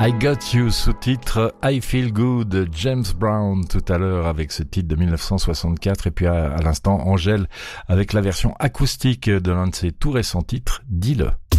I Got You, sous-titre I Feel Good, James Brown tout à l'heure avec ce titre de 1964 et puis à l'instant Angèle avec la version acoustique de l'un de ses tout récents titres, Dis-le.